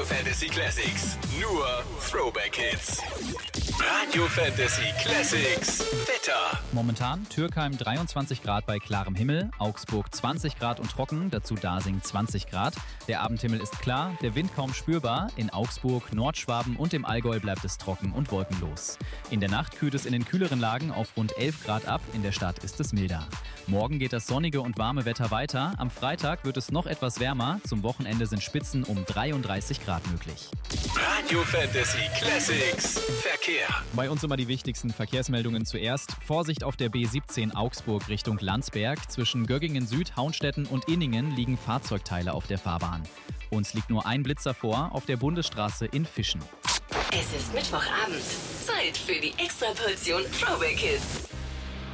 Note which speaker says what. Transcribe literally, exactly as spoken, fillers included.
Speaker 1: Fantasy Classics. Nur Throwback Hits. Radio Fantasy Classics. Wetter.
Speaker 2: Momentan Türkheim dreiundzwanzig Grad bei klarem Himmel, Augsburg zwanzig Grad und trocken, dazu Dasing zwanzig Grad. Der Abendhimmel ist klar, der Wind kaum spürbar. In Augsburg, Nordschwaben und im Allgäu bleibt es trocken und wolkenlos. In der Nacht kühlt es in den kühleren Lagen auf rund elf Grad ab, in der Stadt ist es milder. Morgen geht das sonnige und warme Wetter weiter. Am Freitag wird es noch etwas wärmer. Zum Wochenende sind Spitzen um dreiunddreißig Grad möglich.
Speaker 1: Radio Fantasy Classics. Verkehr.
Speaker 2: Bei uns immer die wichtigsten Verkehrsmeldungen zuerst. Vorsicht auf der B siebzehn Augsburg Richtung Landsberg. Zwischen Göggingen Süd, Hauenstetten und Inningen liegen Fahrzeugteile auf der Fahrbahn. Uns liegt nur ein Blitzer vor auf der Bundesstraße in Fischen.
Speaker 3: Es ist Mittwochabend. Zeit für die Extraportion Throwback Hits.